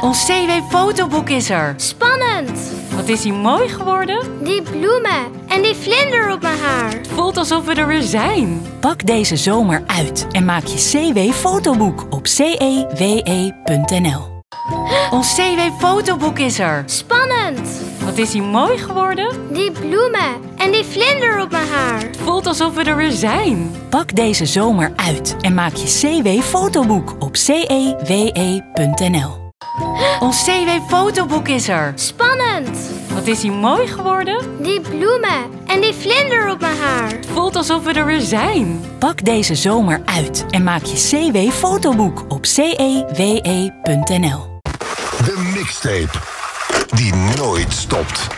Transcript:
Ons CW-fotoboek is er. Spannend! Wat is hij mooi geworden? Die bloemen en die vlinder op mijn haar. Het voelt alsof we er weer zijn. Pak deze zomer uit en maak je CW-fotoboek op cewe.nl. Ons CW-fotoboek is er. Spannend! Wat is hij mooi geworden? Die bloemen en die vlinder op mijn haar. Het voelt alsof we er weer zijn. Pak deze zomer uit en maak je CW-fotoboek op cewe.nl. Ons CW-fotoboek is er. Spannend! Wat is hij mooi geworden? Die bloemen en die vlinder op mijn haar. Het voelt alsof we er weer zijn. Pak deze zomer uit en maak je CW-fotoboek op cewe.nl. De mixtape die nooit stopt.